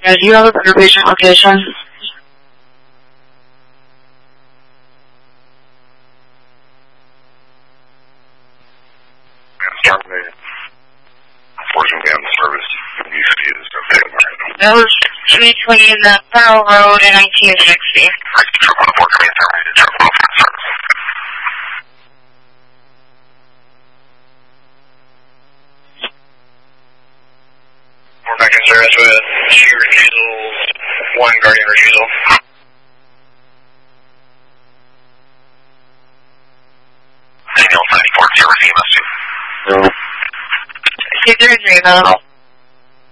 Yeah, do you have a better patient location? That was between the Pearl Road and 1960. We're back in service with two refusals, one Guardian refusal. Daniel 94, 0 EMS 2. 233,